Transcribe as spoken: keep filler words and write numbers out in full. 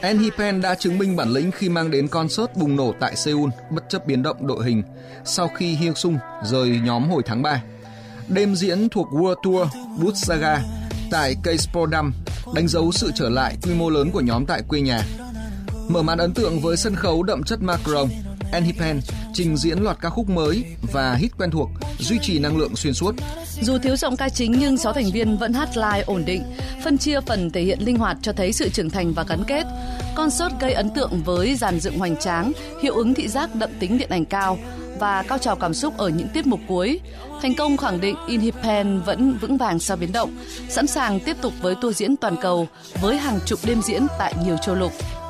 Enhypen đã chứng minh bản lĩnh khi mang đến concert bùng nổ tại Seoul bất chấp biến động đội hình sau khi Hyesung rời nhóm hồi tháng ba. Đêm diễn thuộc World Tour Boot Saga tại Keispodam đánh dấu sự trở lại quy mô lớn của nhóm tại quê nhà. Mở màn ấn tượng với sân khấu đậm chất Macron, Enhypen trình diễn loạt ca khúc mới và hit quen thuộc, duy trì năng lượng xuyên suốt. Dù thiếu giọng ca chính nhưng sáu thành viên vẫn hát live ổn định, phân chia phần thể hiện linh hoạt cho thấy sự trưởng thành và gắn kết. Concert gây ấn tượng với dàn dựng hoành tráng, hiệu ứng thị giác đậm tính điện ảnh cao và cao trào cảm xúc ở những tiết mục cuối. Thành công khẳng định Enhypen vẫn vững vàng sau biến động, sẵn sàng tiếp tục với tour diễn toàn cầu với hàng chục đêm diễn tại nhiều châu lục.